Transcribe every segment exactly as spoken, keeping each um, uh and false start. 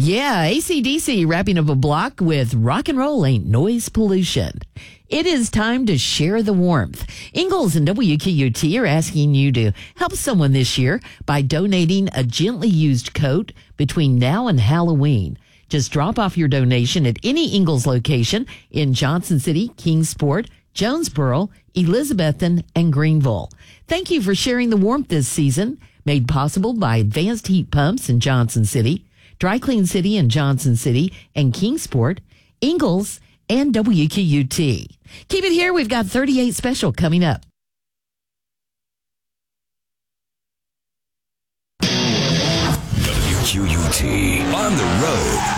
Yeah, A C D C wrapping up a block with Rock and Roll Ain't Noise Pollution. It is time to share the warmth. Ingalls and W Q U T are asking you to help someone this year by donating a gently used coat between now and Halloween. Just drop off your donation at any Ingalls location in Johnson City, Kingsport, Jonesboro, Elizabethton, and Greenville. Thank you for sharing the warmth this season, made possible by Advanced Heat Pumps in Johnson City, Dry Clean City in Johnson City, and Kingsport, Ingalls, and W Q U T. Keep it here. We've got thirty-eight special coming up. W Q U T on the road.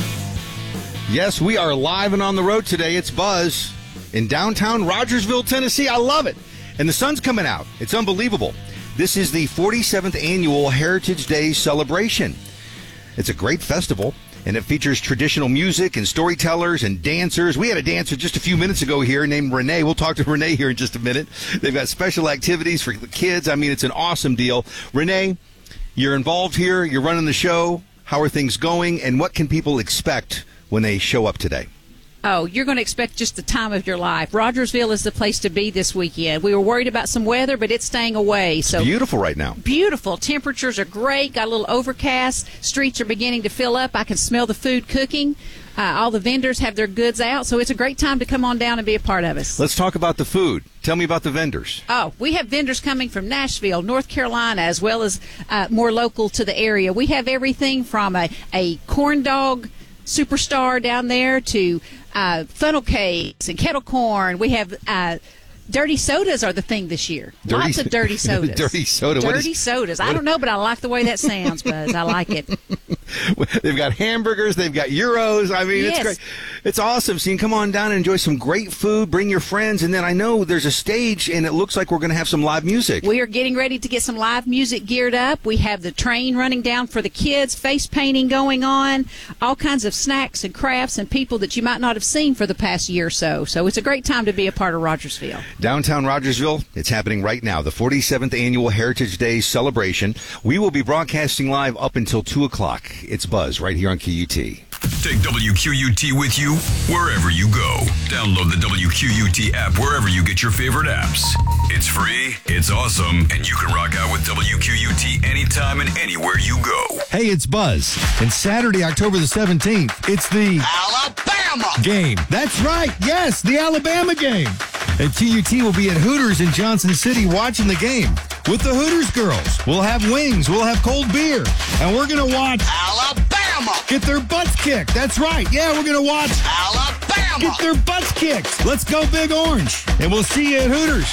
Yes, we are live and on the road today. It's Buzz in downtown Rogersville, Tennessee. I love it. And the sun's coming out. It's unbelievable. This is the forty-seventh annual Heritage Day celebration. It's a great festival, and it features traditional music and storytellers and dancers. We had a dancer just a few minutes ago here named Renee. We'll talk to Renee here in just a minute. They've got special activities for the kids. I mean, it's an awesome deal. Renee, you're involved here. You're running the show. How are things going, and what can people expect when they show up today? Oh, you're going to expect just the time of your life. Rogersville is the place to be this weekend. We were worried about some weather, but it's staying away. So it's beautiful right now. Beautiful. Temperatures are great. Got a little overcast. Streets are beginning to fill up. I can smell the food cooking. Uh, all the vendors have their goods out. So it's a great time to come on down and be a part of us. Let's talk about the food. Tell me about the vendors. Oh, we have vendors coming from Nashville, North Carolina, as well as uh, more local to the area. We have everything from a, a corn dog superstar down there to uh, funnel cakes and kettle corn. We have uh, dirty sodas are the thing this year. Dirty, Lots of dirty sodas. dirty soda. Dirty is, sodas. I don't know, but I like the way that sounds, Buzz. I like it. They've got hamburgers. They've got Euros. I mean, yes. It's great. It's awesome. So you can come on down and enjoy some great food. Bring your friends. And then I know there's a stage, and it looks like we're going to have some live music. We are getting ready to get some live music geared up. We have the train running down for the kids, face painting going on, all kinds of snacks and crafts and people that you might not have seen for the past year or so. So it's a great time to be a part of Rogersville. Downtown Rogersville, it's happening right now, the forty-seventh Annual Heritage Day celebration. We will be broadcasting live up until two o'clock. It's Buzz right here on Q U T. Take W Q U T with you wherever you go. Download the W Q U T app wherever you get your favorite apps. It's free, it's awesome, and you can rock out with W Q U T anytime and anywhere you go. Hey, it's Buzz. And Saturday, October the seventeenth, it's the Alabama game. That's right. Yes, the Alabama game. And Q U T will be at Hooters in Johnson City watching the game with the Hooters girls. We'll have wings. We'll have cold beer. And we're going to watch Alabama get their butts kicked. That's right. Yeah, we're going to watch Alabama get their butts kicked. Let's go Big Orange. And we'll see you at Hooters.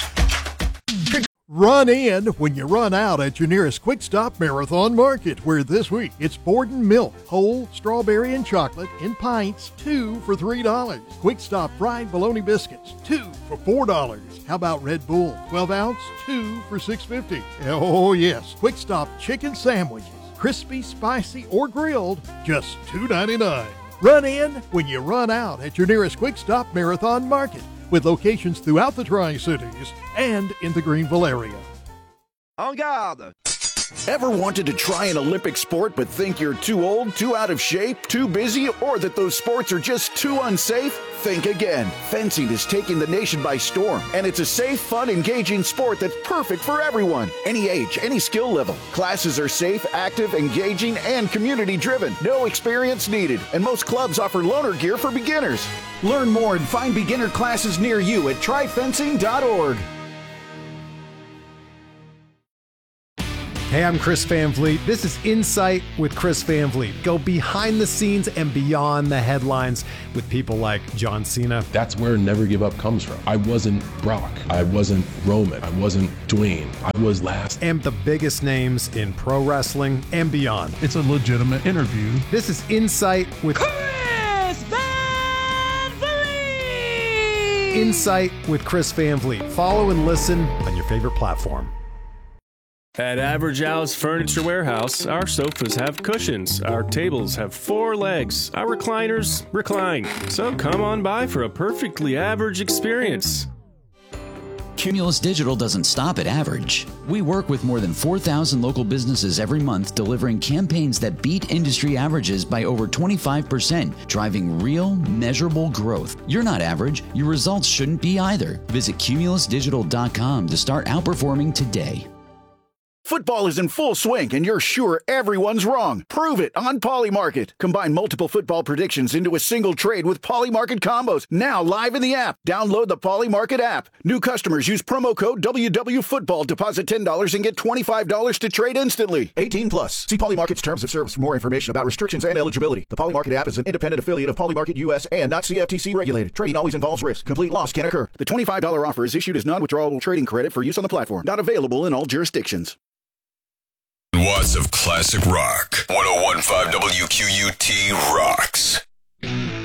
Run in when you run out at your nearest Quick Stop Marathon Market, where this week it's Borden Milk, whole, strawberry, and chocolate in pints, two for three dollars. Quick Stop Fried Bologna Biscuits, two for four dollars. How about Red Bull, twelve ounce, two for six fifty. Oh, yes, Quick Stop Chicken Sandwiches, crispy, spicy, or grilled, just two ninety-nine. Run in when you run out at your nearest Quick Stop Marathon Market, with locations throughout the Tri-Cities and in the Greenville area. En garde! Ever wanted to try an Olympic sport but think you're too old, too out of shape, too busy, or that those sports are just too unsafe? Think again. Fencing is taking the nation by storm, and it's a safe, fun, engaging sport that's perfect for everyone. Any age, any skill level. Classes are safe, active, engaging, and community-driven. No experience needed, and most clubs offer loaner gear for beginners. Learn more and find beginner classes near you at try fencing dot org. Hey, I'm Chris Van Vliet. This is Insight with Chris Van Vliet. Go behind the scenes and beyond the headlines with people like John Cena. That's where Never Give Up comes from. I wasn't Brock. I wasn't Roman. I wasn't Dwayne. I was last. And the biggest names in pro wrestling and beyond. It's a legitimate interview. This is Insight with Chris Van Vliet. Insight with Chris Van Vliet. Follow and listen on your favorite platform. At Average Al's Furniture Warehouse, our sofas have cushions, our tables have four legs, our recliners recline. So come on by for a perfectly average experience. Cumulus Digital doesn't stop at average. We work with more than four thousand local businesses every month, delivering campaigns that beat industry averages by over twenty-five percent, driving real, measurable growth. You're not average. Your results shouldn't be either. Visit cumulus digital dot com to start outperforming today. Football is in full swing, and you're sure everyone's wrong. Prove it on Polymarket. Combine multiple football predictions into a single trade with Polymarket combos. Now live in the app. Download the Polymarket app. New customers use promo code W W Football. Deposit ten dollars and get twenty-five dollars to trade instantly. eighteen plus. See Polymarket's terms of service for more information about restrictions and eligibility. The Polymarket app is an independent affiliate of Polymarket U S and not C F T C regulated. Trading always involves risk. Complete loss can occur. The twenty-five dollars offer is issued as non-withdrawable trading credit for use on the platform. Not available in all jurisdictions. Watts of classic rock. one oh one point five W Q U T rocks.